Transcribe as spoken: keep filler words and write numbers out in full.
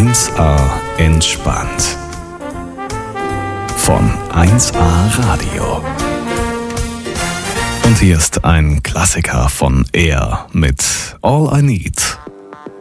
eins A entspannt. Von eins A Radio. Und hier ist ein Klassiker von Air mit All I Need.